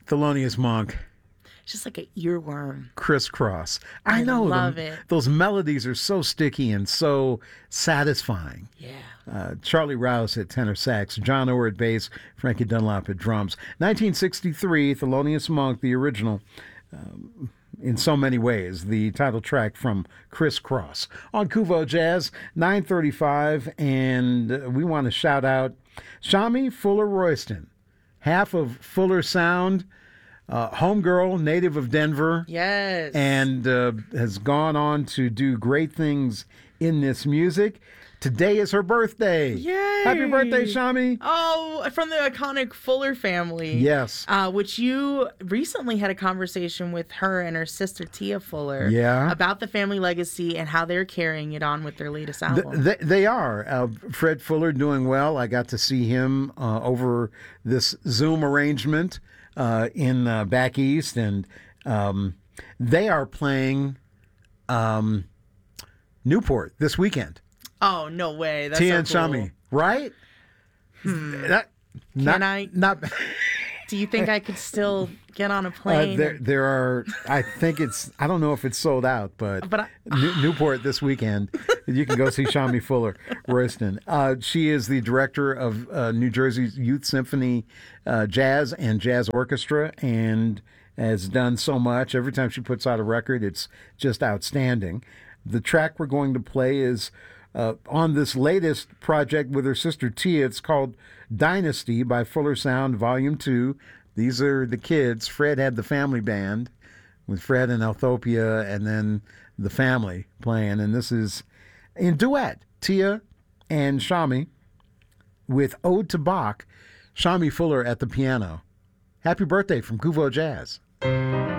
Thelonious Monk, It's just like an earworm. Crisscross. I know love it. Those melodies are so sticky and so satisfying. Yeah. Charlie Rouse at tenor sax, John Orr at bass, Frankie Dunlop at drums. 1963, Thelonious Monk, the original, in so many ways, the title track from Crisscross. On Kuvo Jazz, 9:35, and we want to shout out Shami Fuller Royston, half of Fuller Sound, homegirl, native of Denver. Yes. And has gone on to do great things in this music. Today is her birthday. Yay! Happy birthday, Shami. Oh, from the iconic Fuller family. Yes. Which you recently had a conversation with her and her sister Tia Fuller. Yeah. About the family legacy and how they're carrying it on with their latest album. They are. Fred Fuller doing well. I got to see him over this Zoom arrangement in back east, and they are playing Newport this weekend. Oh, no way. That's Tia and so cool. Shami, right? That, Can I? Not. Do you think I could still get on a plane? There are. I think it's. I don't know if it's sold out, but Newport this weekend, you can go see Shami Fuller Royston. She is the director of New Jersey's Youth Symphony Jazz and Jazz Orchestra, and has done so much. Every time she puts out a record, it's just outstanding. The track we're going to play is on this latest project with her sister Tia. It's called Dynasty by Fuller Sound Volume 2. These are the kids. Fred had the family band with Fred and Althopia, and then the family playing. And this is in duet, Tia and Shami with Ode to Bach, Shami Fuller at the piano. Happy birthday from Kuvo Jazz.